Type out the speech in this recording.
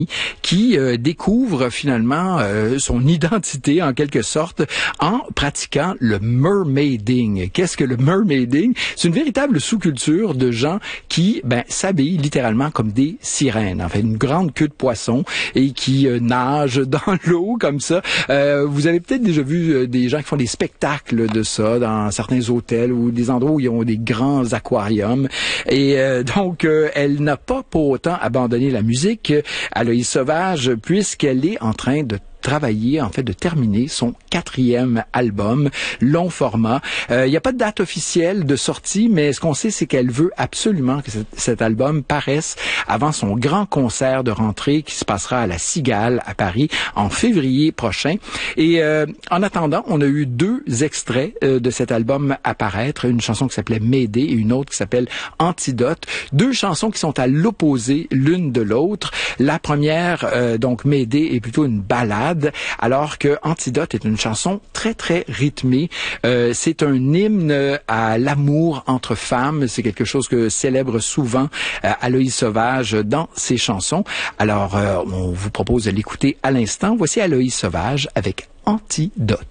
qui découvre finalement son identité en quelque sorte en pratiquant le mermaiding. Qu'est-ce que le mermaiding? C'est une véritable sous-culture de gens qui s'habillent littéralement comme des sirènes, en fait une grande queue de poisson et qui nagent dans l'eau comme ça. Vous avez peut-être déjà vu des gens qui font des spectacles de ça dans certains hôtels ou des endroits où ils ont des grands aquariums. Et donc, elle n'a pas pour autant abandonné la musique, Aloïse Sauvage, puisqu'elle est en train de travailler, en fait, de terminer son 4e album, long format. Il n'y a pas de date officielle de sortie, mais ce qu'on sait, c'est qu'elle veut absolument que cet album paraisse avant son grand concert de rentrée qui se passera à la Cigale à Paris en février prochain. Et en attendant, on a eu 2 extraits de cet album à paraître, une chanson qui s'appelait Mayday et une autre qui s'appelle Antidote. 2 chansons qui sont à l'opposé l'une de l'autre. La première, donc Mayday, est plutôt une ballade, alors que Antidote est une chanson très, très rythmée. C'est un hymne à l'amour entre femmes. C'est quelque chose que célèbre souvent Aloïse Sauvage dans ses chansons. Alors, on vous propose de l'écouter à l'instant. Voici Aloïse Sauvage avec Antidote.